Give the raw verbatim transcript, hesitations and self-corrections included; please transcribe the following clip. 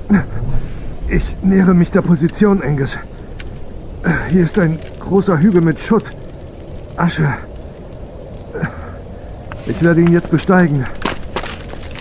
Ich nähere mich der Position, Angus. Hier ist ein großer Hügel mit Schutt, Asche. Ich werde ihn jetzt besteigen.